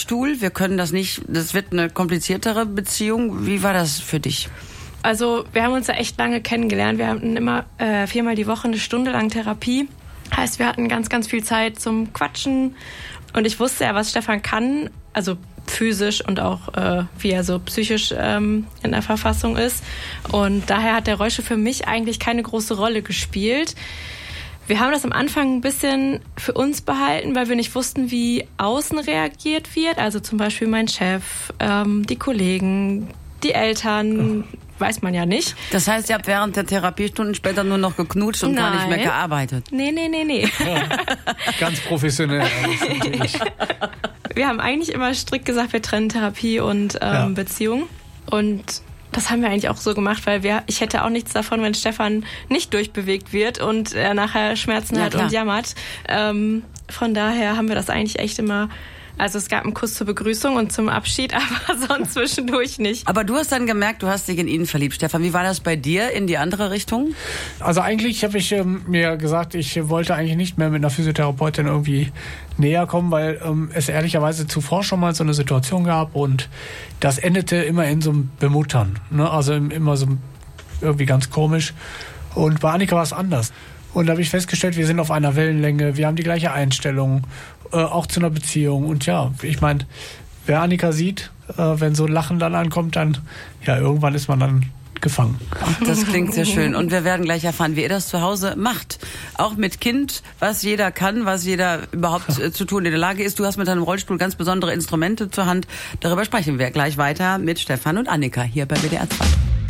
Rollstuhl. Wir können das nicht, das wird eine kompliziertere Beziehung. Wie war das für dich? Also wir haben uns ja echt lange kennengelernt. Wir hatten immer 4-mal die Woche eine Stunde lang Therapie. Heißt, wir hatten ganz, ganz viel Zeit zum Quatschen. Und ich wusste ja, was Stefan kann, also physisch und auch wie er so psychisch in der Verfassung ist. Und daher hat der Rollstuhl für mich eigentlich keine große Rolle gespielt. Wir haben das am Anfang ein bisschen für uns behalten, weil wir nicht wussten, wie außen reagiert wird. Also zum Beispiel mein Chef, die Kollegen, die Eltern, weiß man ja nicht. Das heißt, ihr habt während der Therapiestunden später nur noch geknutscht und gar nicht mehr gearbeitet? Nee. Ja, ganz professionell. Wir haben eigentlich immer strikt gesagt, wir trennen Therapie und Beziehung. Und das haben wir eigentlich auch so gemacht, weil ich hätte auch nichts davon, wenn Stefan nicht durchbewegt wird und er nachher Schmerzen hat und jammert. Von daher haben wir das eigentlich echt immer. Also es gab einen Kuss zur Begrüßung und zum Abschied, aber sonst zwischendurch nicht. Aber du hast dann gemerkt, du hast dich in ihn verliebt, Stefan. Wie war das bei dir in die andere Richtung? Also eigentlich habe ich mir gesagt, ich wollte eigentlich nicht mehr mit einer Physiotherapeutin irgendwie näher kommen, weil es ehrlicherweise zuvor schon mal so eine Situation gab und das endete immer in so einem Bemuttern. Ne? Also immer so irgendwie ganz komisch. Und bei Annika war es anders. Und da habe ich festgestellt, wir sind auf einer Wellenlänge, wir haben die gleiche Einstellung, auch zu einer Beziehung. Und ja, ich meine, wer Annika sieht, wenn so ein Lachen dann ankommt, dann, ja, irgendwann ist man dann gefangen. Das klingt sehr schön. Und wir werden gleich erfahren, wie ihr das zu Hause macht. Auch mit Kind, was jeder kann, was jeder überhaupt zu tun in der Lage ist. Du hast mit deinem Rollstuhl ganz besondere Instrumente zur Hand. Darüber sprechen wir gleich weiter mit Stefan und Annika hier bei WDR 2.